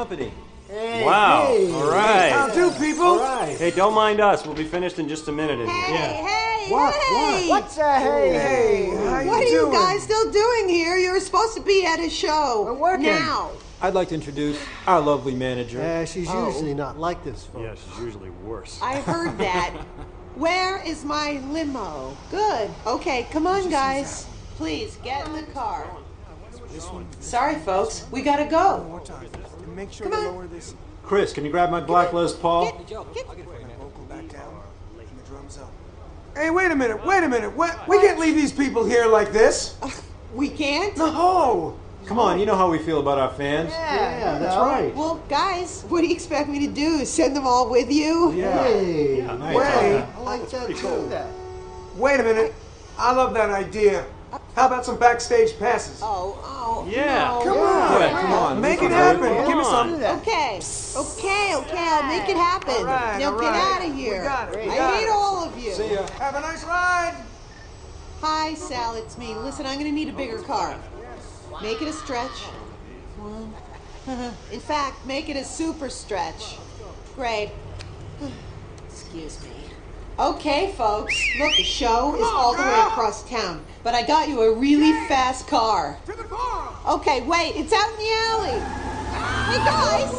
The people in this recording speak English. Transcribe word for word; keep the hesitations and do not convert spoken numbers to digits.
company. Hey, Wow. Hey. All right. How do, people? All right. Hey, don't mind us. We'll be finished in just a minute in Hey, here. hey, What? hey! What? What's a hey? Hey, how you What are doing? you guys still doing here? You're supposed to be at a show. We're working. Now. I'd like to introduce our lovely manager. Yeah, she's Oh. usually not like this, folks. Yeah, she's usually worse. I heard that. Where is my limo? Good. Okay, come on, guys. Please, get in the car. Sorry, folks. We gotta go. One more time. And make sure Come to on. lower this Chris, can you grab my black Les Paul? Get, get. vocal back down and the drums up. Hey, wait a minute, wait a minute. What? We can't leave these people here like this. We can't? No. Come on, you know how we feel about our fans. Yeah, that's right. Well, guys, what do you expect me to do? Send them all with you? Hey, nice. Wait. I like that pretty too. cool. That. Wait a minute. I love that idea. How about some backstage passes? Oh, oh. Yeah. no. Come on. Yeah, come on. Make we it can happen. do it. Give me Come some. on. Okay, okay, okay, I'll make it happen. All right, now all get right. out of here. We got it, we I got hate it. all of you. See ya. Have a nice ride. Hi, Sal, it's me. Listen, I'm gonna need a bigger car. Make it a stretch. One. In fact, make it a super stretch. Great. Excuse me. Okay, folks. Look, the show is all the way across town, but I got you a really fast car. To the car. Okay, wait, it's out in the alley. Hey, guys!